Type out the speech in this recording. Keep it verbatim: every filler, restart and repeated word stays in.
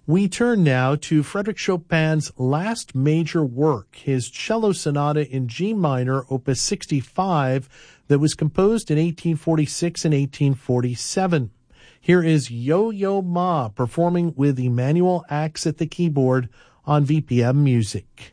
We turn now to Frédéric Chopin's last major work, his cello sonata in G minor, opus sixty-five, that was composed in eighteen forty-six and eighteen forty-seven. Here is Yo-Yo Ma performing with Emanuel Ax at the keyboard on V P M Music.